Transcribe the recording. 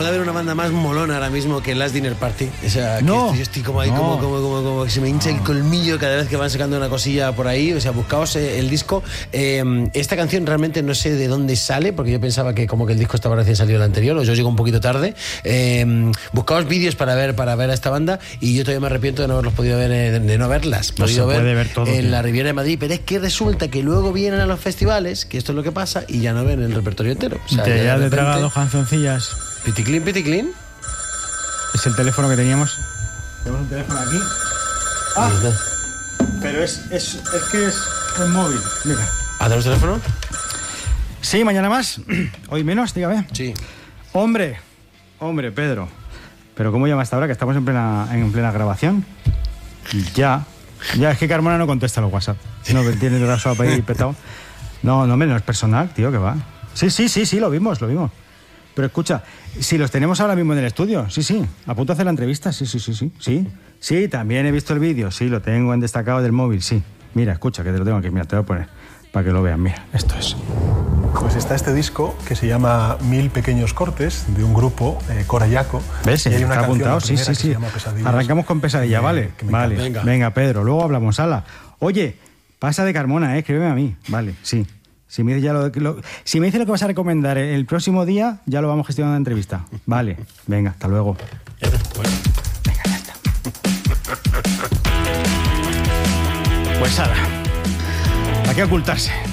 puede haber una banda más molona ahora mismo que Last Dinner Party. O sea, que No. yo estoy como ahí, como que se me hincha el colmillo cada vez que van sacando una cosilla por ahí. O sea, buscaos el disco. Esta canción realmente no sé de dónde sale, porque yo pensaba que como que el disco estaba recién salido el anterior, o yo llego un poquito tarde. Buscaos vídeos para ver a esta banda, y yo todavía me arrepiento de no haberlos podido ver, de no haberlas No se puede ver todo, en tío. la Riviera de Madrid. Pero es que resulta que luego vienen a los festivales, que esto es lo que pasa, y ya no ven el repertorio entero. O sea, Te ya ya de de repente, tragado cancioncillas. piticlin, piticlin. Es el teléfono que teníamos. Tenemos un teléfono aquí. Pero es que es un móvil. Mira. ¿Hacemos teléfono? Sí, mañana más. Hoy menos, dígame. Sí. Hombre, Pedro. Pero ¿cómo llama hasta ahora? Que estamos en plena grabación. Ya, es que Carmona no contesta los WhatsApp. No, que tiene el brazo ahí petado. No, no es personal, tío, que va. Sí, lo vimos. Pero escucha, si los tenemos ahora mismo en el estudio, sí, a punto de hacer la entrevista, sí, también he visto el vídeo, sí, lo tengo en destacado del móvil, sí. Mira, escucha, que te lo tengo aquí, mira, te voy a poner para que lo vean, mira, esto es. Pues está este disco que se llama 1000 pequeños cortes, de un grupo, Corayaco. ¿Ves? Y hay una Está canción, apuntado, la sí. primera, que se llama Pesadillas. Arrancamos con Pesadilla, ¿vale? que me Vale, encanta. venga, Pedro, luego hablamos, ala. Oye, pasa de Carmona, escríbeme a mí, vale, sí. Si me dice si me dice lo que vas a recomendar el próximo día, ya lo vamos gestionando en la entrevista. Vale, venga, hasta luego. Venga, ya está. Pues ala, ¿a qué ocultarse?